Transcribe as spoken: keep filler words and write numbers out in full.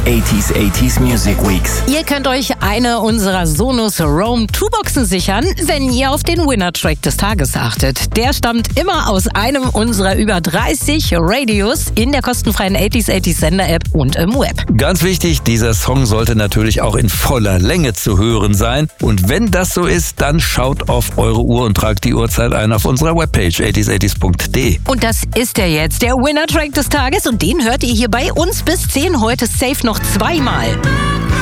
achtziger achtziger Music Weeks. Ihr könnt euch eine unserer Sonos Roam zwei Boxen sichern, wenn ihr auf den Winner-Track des Tages achtet. Der stammt immer aus einem unserer über dreißig Radios in der kostenfreien achtziger achtziger Sender-App und im Web. Ganz wichtig, dieser Song sollte natürlich auch in voller Länge zu hören sein. Und wenn das so ist, dann schaut auf eure Uhr und tragt die Uhrzeit ein auf unserer Webpage achtziger achtziger punkt de. Und das ist er jetzt, der Winner-Track des Tages. Und den hört ihr hier bei uns bis zehn heute safe noch zweimal.